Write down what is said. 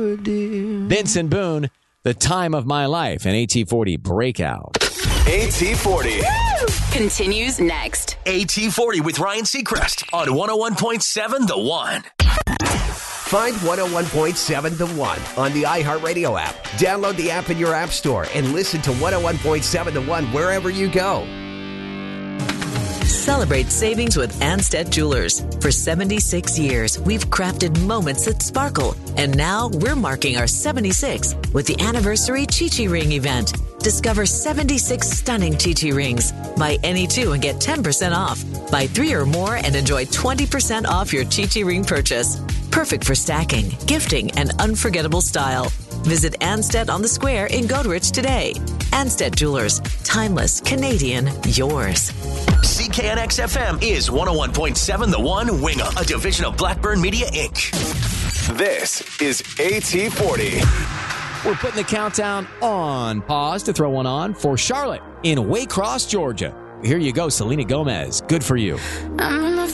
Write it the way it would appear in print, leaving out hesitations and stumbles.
Benson Boone, The Time of My Life, and AT40 Breakout. AT40 continues next. AT40 with Ryan Seacrest on 101.7 The One. Find 101.7 The One on the iHeartRadio app. Download the app in your app store and listen to 101.7 The One wherever you go. Celebrate savings with Anstead Jewelers. For 76 years, we've crafted moments that sparkle. And now we're marking our 76th with the anniversary Chi-Chi Ring event. Discover 76 stunning Chi-Chi rings. Buy any two and get 10% off. Buy 3 or more and enjoy 20% off your Chi-Chi ring purchase. Perfect for stacking, gifting, and unforgettable style. Visit Anstead on the Square in Goderich today. Anstead Jewelers. Timeless, Canadian, yours. CKNX-FM is 101.7 The One, Wingham, a division of Blackburn Media, Inc. This is AT40. We're putting the countdown on pause to throw one on for Charlotte in Waycross, Georgia. Here you go, Selena Gomez. Good for you.